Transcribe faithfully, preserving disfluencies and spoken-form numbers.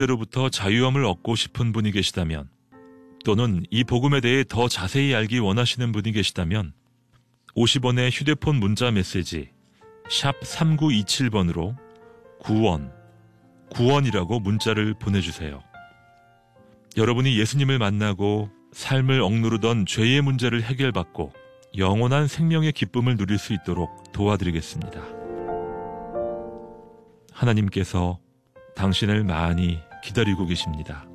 로부터 자유함을 얻고 싶은 분이 계시다면, 또는 이 복음에 대해 더 자세히 알기 원하시는 분이 계시다면 오십 원의 휴대폰 문자 메시지 샵 삼구이칠 번으로 구원, 구원이라고 문자를 보내주세요. 여러분이 예수님을 만나고 삶을 억누르던 죄의 문제를 해결받고 영원한 생명의 기쁨을 누릴 수 있도록 도와드리겠습니다. 하나님께서 당신을 많이 기다리고 계십니다.